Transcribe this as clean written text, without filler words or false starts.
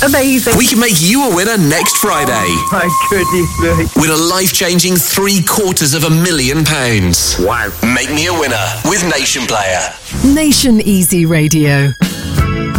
Amazing. We can make you a winner next Friday. My goodness me. Win a life-changing £750,000. Wow. Make me a winner with Nation Player. Nation Easy Radio.